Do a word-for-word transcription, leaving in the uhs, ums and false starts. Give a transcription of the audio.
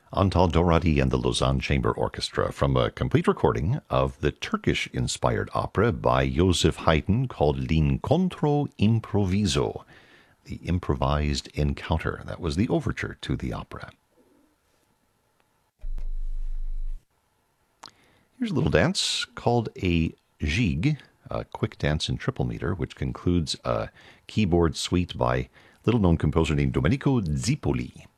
Antal Dorati and the Lausanne Chamber Orchestra from a complete recording of the Turkish-inspired opera by Joseph Haydn called L'Incontro Improviso, the improvised encounter. That was the overture to the opera. Here's a little dance called a gigue, a quick dance in triple meter, which concludes a keyboard suite by little-known composer named Domenico Zipoli.